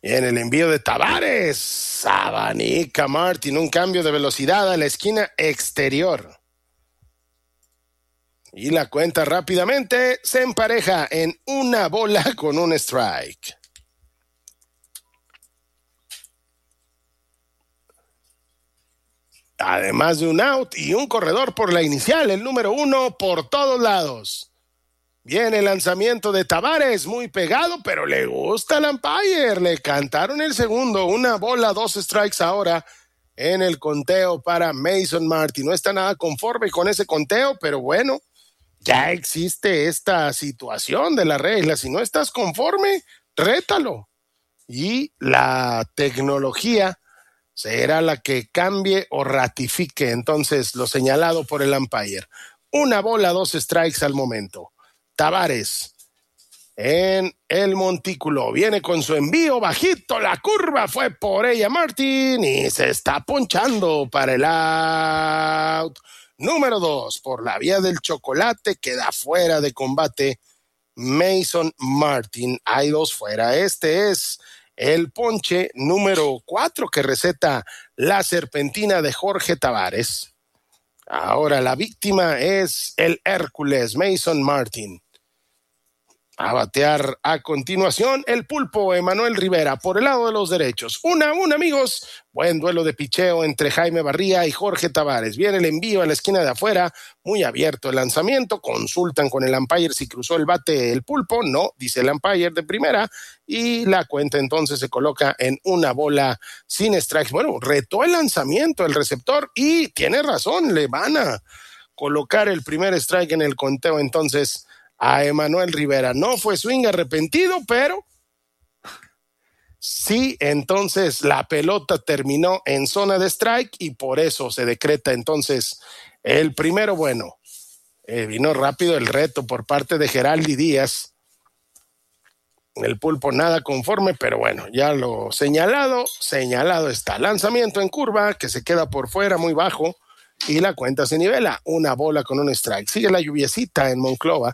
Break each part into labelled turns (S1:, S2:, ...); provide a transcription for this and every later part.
S1: Y en el envío de Tavares, abanica Martin, un cambio de velocidad a la esquina exterior. Y la cuenta rápidamente se empareja en una bola con un strike. Además de un out y un corredor por la inicial, el número 1 por todos lados. Viene el lanzamiento de Tavares, muy pegado, pero le gusta al umpire. Le cantaron el segundo, una bola, 2 strikes ahora en el conteo para Mason Martin. No está nada conforme con ese conteo, pero bueno, ya existe esta situación de la regla. Si no estás conforme, rétalo. Y la tecnología será la que cambie o ratifique entonces lo señalado por el umpire. Una bola, 2 strikes al momento. Tavares en el montículo viene con su envío bajito, la curva fue por ella Martin y se está ponchando para el out. Número 2, por la vía del chocolate, queda fuera de combate Mason Martin. Hay 2 fuera. Este es el ponche número 4 que receta la serpentina de Jorge Tavares. Ahora la víctima es el Hércules Mason Martin. A batear a continuación el pulpo Emanuel Rivera por el lado de los derechos. 1-1, amigos. Buen duelo de picheo entre Jaime Barría y Jorge Tavares. Viene el envío a la esquina de afuera, muy abierto el lanzamiento. Consultan con el umpire si cruzó el bate el pulpo. No, dice el umpire de primera. Y la cuenta entonces se coloca en una bola sin strikes. Bueno, retó el lanzamiento el receptor y tiene razón, le van a colocar el primer strike en el conteo entonces a Emanuel Rivera. No fue swing arrepentido, pero sí, entonces la pelota terminó en zona de strike y por eso se decreta entonces el primero bueno. Vino rápido el reto por parte de Geraldi Díaz. El pulpo nada conforme, pero bueno, ya lo señalado está. Lanzamiento en curva que se queda por fuera muy bajo y la cuenta se nivela. Una bola con un strike. Sigue la lluviecita en Monclova,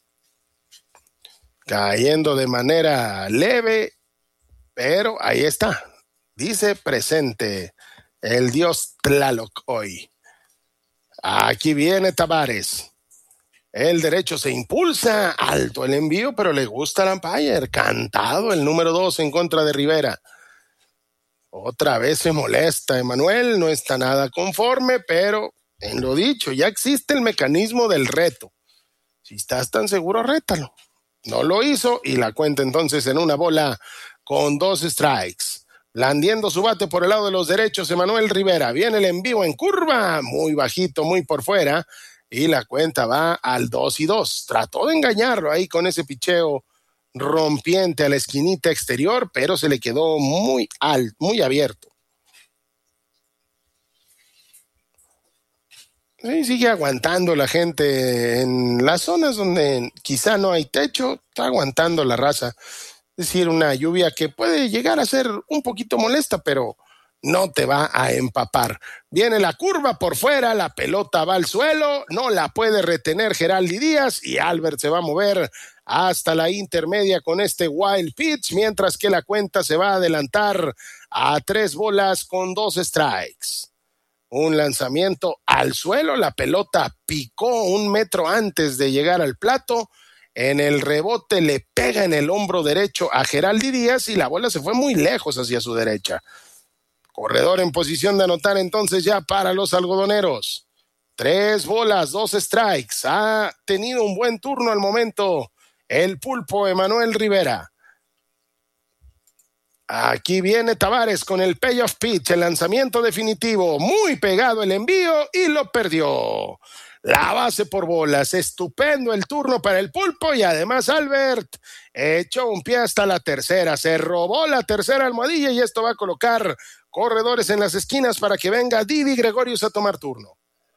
S1: cayendo de manera leve, pero ahí está. Dice presente el dios Tlaloc hoy. Aquí viene Tavares. El derecho se impulsa, alto el envío, pero le gusta al umpire. Cantado el número 2 en contra de Rivera. Otra vez se molesta Emanuel, no está nada conforme, pero en lo dicho, ya existe el mecanismo del reto. Si estás tan seguro, rétalo. No lo hizo y la cuenta entonces en una bola con 2 strikes. Blandiendo su bate por el lado de los derechos, Emanuel Rivera. Viene el envío en curva, muy bajito, muy por fuera. Y la cuenta va al 2-2. Trató de engañarlo ahí con ese picheo rompiente a la esquinita exterior, pero se le quedó muy alto, muy abierto. Sí, sigue aguantando la gente en las zonas donde quizá no hay techo, está aguantando la raza. Es decir, una lluvia que puede llegar a ser un poquito molesta, pero no te va a empapar. Viene la curva por fuera, la pelota va al suelo, no la puede retener Geraldi Díaz y Albert se va a mover hasta la intermedia con este wild pitch, mientras que la cuenta se va a adelantar a 3 bolas con 2 strikes. Un lanzamiento al suelo, la pelota picó 1 metro antes de llegar al plato. En el rebote le pega en el hombro derecho a Geraldi Díaz y la bola se fue muy lejos hacia su derecha. Corredor en posición de anotar entonces ya para los algodoneros. 3 bolas, 2 strikes. Ha tenido un buen turno al momento el pulpo Emanuel Rivera. Aquí viene Tavares con el payoff pitch, el lanzamiento definitivo. Muy pegado el envío y lo perdió. La base por bolas, estupendo el turno para el pulpo y además Albert echó un pie hasta la tercera, se robó la tercera almohadilla y esto va a colocar corredores en las esquinas para que venga Didi Gregorius a tomar turno.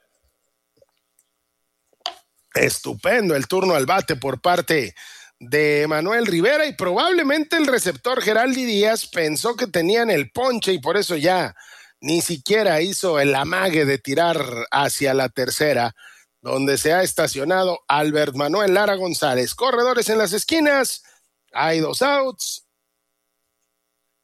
S1: Estupendo el turno al bate por parte de Emanuel Rivera y probablemente el receptor Geraldi Díaz pensó que tenían el ponche y por eso ya ni siquiera hizo el amague de tirar hacia la tercera, donde se ha estacionado Albert Manuel Lara González. Corredores en las esquinas, hay 2 outs.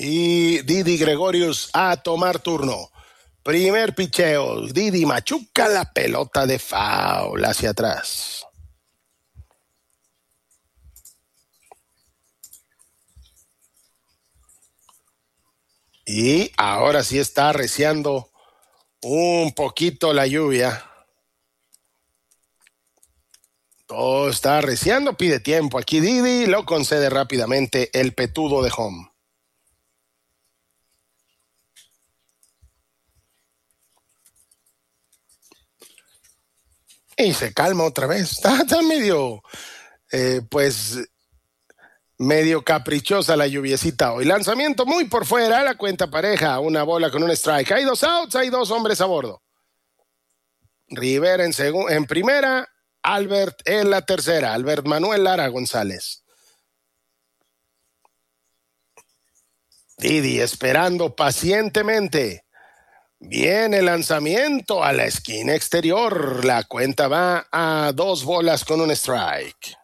S1: Y Didi Gregorius a tomar turno. Primer picheo. Didi machuca la pelota de foul hacia atrás. Y ahora sí está arreciando un poquito la lluvia. Todo está arreciando, pide tiempo. Aquí Didi lo concede rápidamente el petudo de home. Y se calma otra vez. Está medio, medio caprichosa la lluviecita hoy. Lanzamiento muy por fuera, la cuenta pareja. Una bola con un strike. Hay 2 outs, hay 2 hombres a bordo. Rivera en primera, Albert en la tercera. Albert Manuel Lara González. Didi esperando pacientemente. Viene el lanzamiento a la esquina exterior. La cuenta va a 2 bolas con un strike.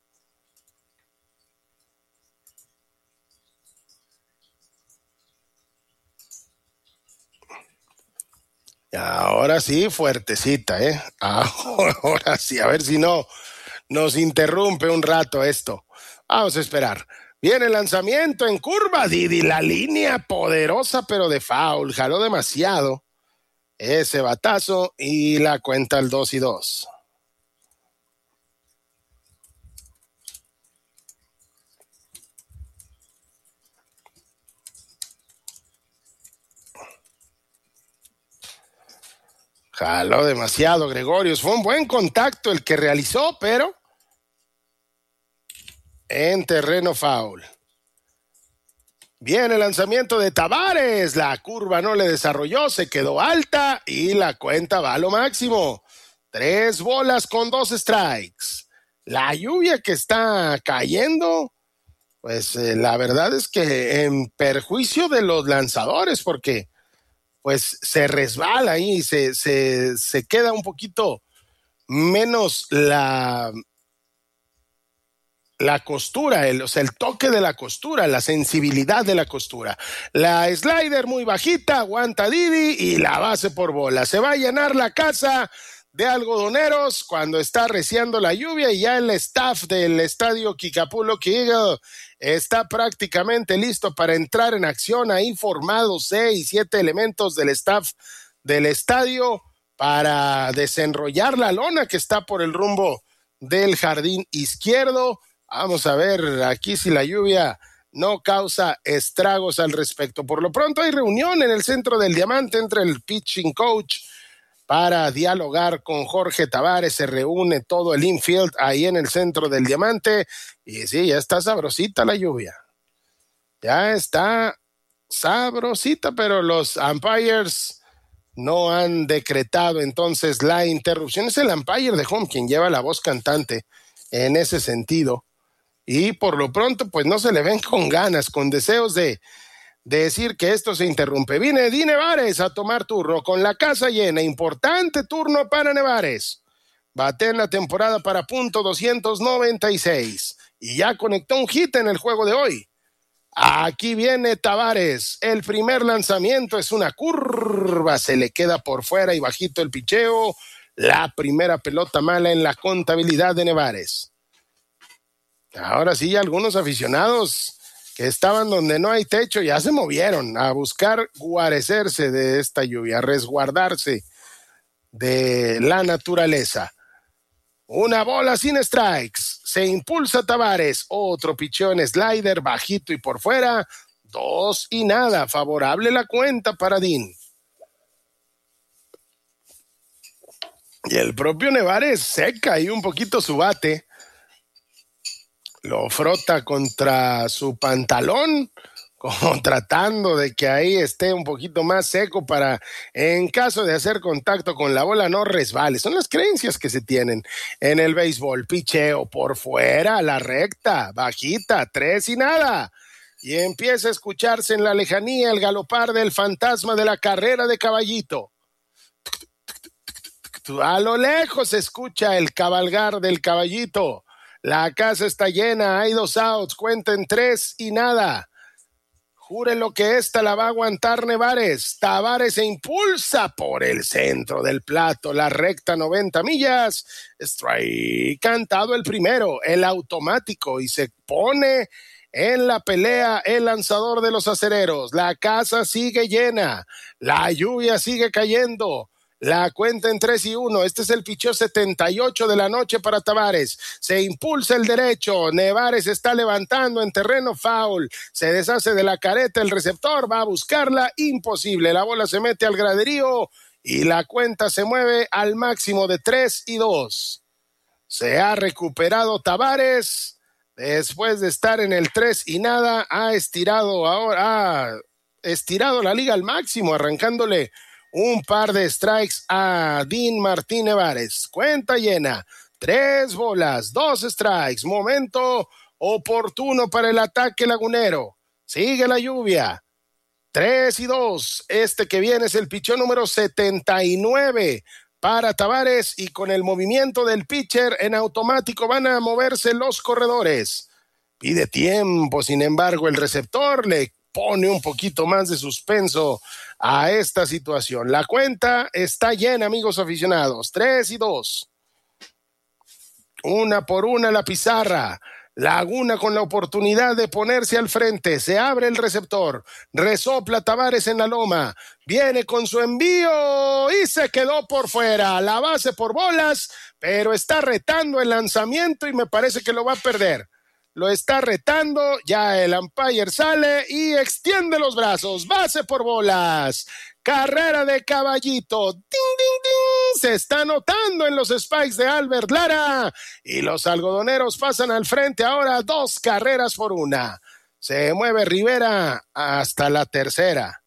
S1: Ahora sí, fuertecita, ¿eh? Ahora sí, a ver si no nos interrumpe un rato esto. Vamos a esperar. Viene el lanzamiento en curva, Didi, la línea poderosa pero de foul. Jaló demasiado ese batazo y la cuenta al 2-2. Jaló demasiado Gregorius. Fue un buen contacto el que realizó, pero en terreno foul. Viene el lanzamiento de Tabares. La curva no le desarrolló, se quedó alta y la cuenta va a lo máximo. 3 bolas con 2 strikes. La lluvia que está cayendo, pues la verdad es que en perjuicio de los lanzadores, porque pues se resbala ahí, se queda un poquito menos la costura, el toque de la costura, la sensibilidad de la costura. La slider muy bajita, aguanta Didi y la base por bola. Se va a llenar la casa de algodoneros cuando está arreciando la lluvia y ya el staff del estadio Kickapoo Eagle está prácticamente listo para entrar en acción. Ahí formados 6, 7 elementos del staff del estadio para desenrollar la lona que está por el rumbo del jardín izquierdo. Vamos a ver aquí si la lluvia no causa estragos al respecto. Por lo pronto hay reunión en el centro del Diamante entre el pitching coach para dialogar con Jorge Tabares. Se reúne todo el infield ahí en el centro del Diamante y sí, ya está sabrosita la lluvia. Ya está sabrosita, pero los umpires no han decretado entonces la interrupción. Es el umpire de home quien lleva la voz cantante en ese sentido. Y por lo pronto, pues no se le ven con ganas, con deseos de decir que esto se interrumpe. Viene Di Nevares a tomar turno con la casa llena. Importante turno para Nevares. Bate en la temporada para punto .296 y ya conectó un hit en el juego de hoy. Aquí viene Tabares. El primer lanzamiento es una curva. Se le queda por fuera y bajito el picheo. La primera pelota mala en la contabilidad de Nevares. Ahora sí, algunos aficionados que estaban donde no hay techo ya se movieron a buscar guarecerse de esta lluvia, resguardarse de la naturaleza. Una bola sin strikes. Se impulsa Tabares. Otro picheo en slider, bajito y por fuera. 2-0. Favorable la cuenta para Dean. Y el propio Nevares seca ahí un poquito su bate. Lo frota contra su pantalón, como tratando de que ahí esté un poquito más seco para, en caso de hacer contacto con la bola, no resbale. Son las creencias que se tienen en el béisbol. Picheo por fuera, la recta, bajita, 3-0. Y empieza a escucharse en la lejanía el galopar del fantasma de la carrera de Caballito. A lo lejos se escucha el cabalgar del Caballito. La casa está llena, hay 2 outs, cuenten 3-0. Jure lo que esta la va a aguantar Nevares. Tavares se impulsa por el centro del plato, la recta 90 millas. Strike cantado el primero, el automático, y se pone en la pelea el lanzador de los acereros. La casa sigue llena, la lluvia sigue cayendo. La cuenta en 3-1. Este es el picheo 78 de la noche para Tavares. Se impulsa el derecho. Nevares está levantando en terreno foul. Se deshace de la careta el receptor. Va a buscarla. Imposible. La bola se mete al graderío y la cuenta se mueve al máximo de 3-2. Se ha recuperado Tavares. Después de estar en el 3-0, ha estirado la liga al máximo, arrancándole un par de strikes a Dean Martín Nevares. Cuenta llena, 3 bolas, 2 strikes. Momento oportuno para el ataque lagunero. Sigue la lluvia. 3-2. Este que viene es el picheo número 79 para Tavares, y con el movimiento del pitcher en automático van a moverse los corredores. Pide tiempo, sin embargo, el receptor le pone un poquito más de suspenso a esta situación. La cuenta está llena, amigos aficionados. 3-2. Una por una la pizarra. Laguna con la oportunidad de ponerse al frente. Se abre el receptor. Resopla Tavares en la loma. Viene con su envío y se quedó por fuera. La base por bolas, pero está retando el lanzamiento y me parece que lo va a perder. Lo está retando, ya el umpire sale y extiende los brazos. Base por bolas. Carrera de Caballito. ¡Ding, ding, ding! Se está anotando en los spikes de Albert Lara. Y los algodoneros pasan al frente ahora 2 carreras por 1. Se mueve Rivera hasta la tercera.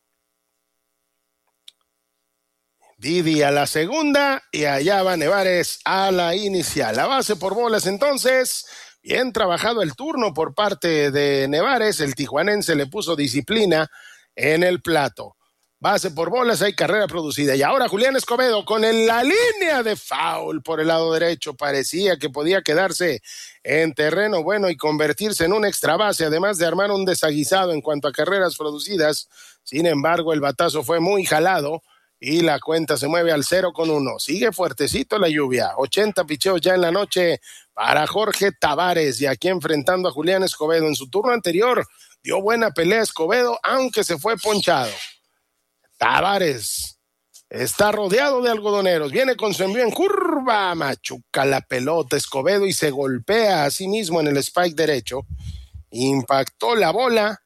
S1: Didi a la segunda y allá va Nevares a la inicial. La base por bolas entonces. Bien trabajado el turno por parte de Nevares. El tijuanense le puso disciplina en el plato. Base por bolas, hay carrera producida. Y ahora Julián Escobedo con la línea de foul por el lado derecho. Parecía que podía quedarse en terreno bueno y convertirse en un extra base, además de armar un desaguisado en cuanto a carreras producidas. Sin embargo, el batazo fue muy jalado y la cuenta se mueve al 0-1. Sigue fuertecito la lluvia. 80 picheos ya en la noche para Jorge Tavares, y aquí enfrentando a Julián Escobedo. En su turno anterior dio buena pelea Escobedo, aunque se fue ponchado. Tavares está rodeado de algodoneros, viene con su envío en curva, machuca la pelota Escobedo y se golpea a sí mismo en el spike derecho. Impactó la bola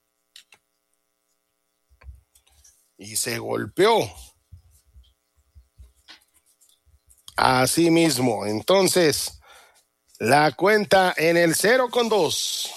S1: y se golpeó a sí mismo. Entonces, la cuenta en el 0-2.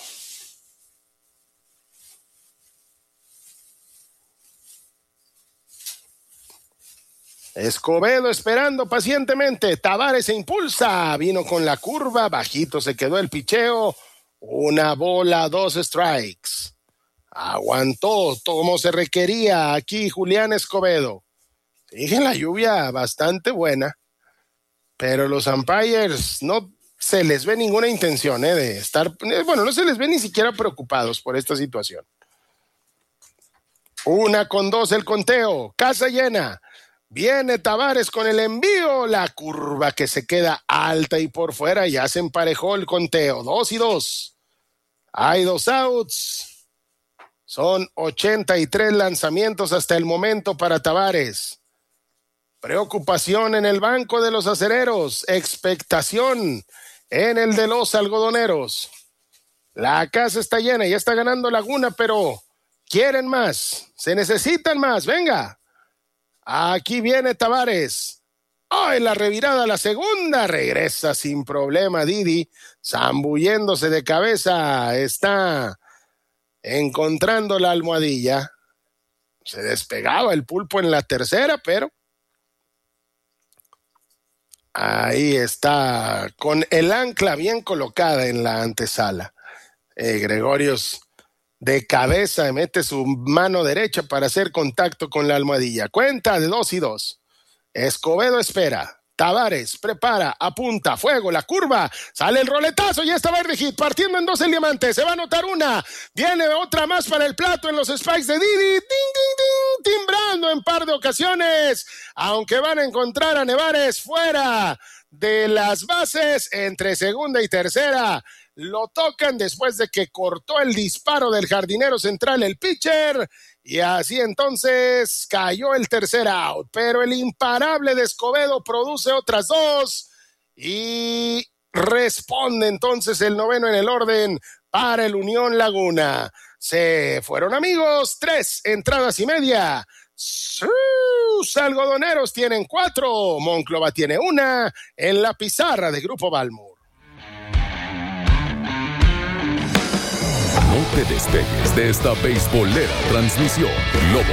S1: Escobedo esperando pacientemente. Tavares se impulsa. Vino con la curva. Bajito se quedó el picheo. 1 bola, 2 strikes. Aguantó como se requería aquí Julián Escobedo. Dije, la lluvia bastante buena, pero los umpires no se les ve ninguna intención de estar, no se les ve ni siquiera preocupados por esta situación. 1-2 el conteo, casa llena. Viene Tavares con el envío, la curva que se queda alta y por fuera, ya se emparejó el conteo. 2-2. Hay 2 outs. Son 83 lanzamientos hasta el momento para Tavares. Preocupación en el banco de los acereros, expectación en el de los algodoneros. La casa está llena, ya está ganando Laguna, pero quieren más, se necesitan más. Venga, aquí viene Tavares. En la revirada, la segunda, regresa sin problema Didi, zambulléndose de cabeza, está encontrando la almohadilla. Se despegaba el pulpo en la tercera, pero ahí está, con el ancla bien colocada en la antesala. Gregorios de cabeza mete su mano derecha para hacer contacto con la almohadilla. Cuenta de 2-2. Escobedo espera. Tabárez prepara, apunta, fuego, la curva, sale el roletazo y está verde hit, partiendo en dos el diamante, se va a anotar una, viene otra más para el plato en los spikes de Didi, ding, ding, ding, timbrando en par de ocasiones, aunque van a encontrar a Nevares fuera de las bases entre segunda y tercera. Lo tocan después de que cortó el disparo del jardinero central, el pitcher, y así entonces cayó el tercer out, pero el imparable de Escobedo produce otras dos y responde entonces el noveno en el orden para el Unión Laguna. Se fueron, amigos, 3 entradas y media. Sus algodoneros tienen 4, Monclova tiene 1 en la pizarra de Grupo Balmor.
S2: No te despegues de esta beisbolera transmisión. Globo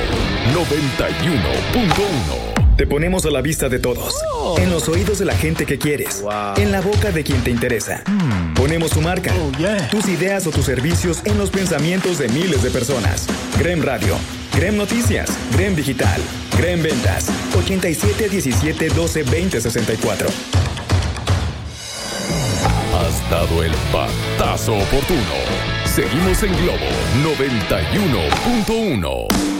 S2: 91.1.
S3: Te ponemos a la vista de todos, en los oídos de la gente que quieres, en la boca de quien te interesa. Ponemos tu marca, tus ideas o tus servicios en los pensamientos de miles de personas. Grem Radio, Grem Noticias, Grem Digital, Grem Ventas, 87 17 12 20 64.
S2: Has dado el batazo oportuno. Seguimos en Globo 91.1.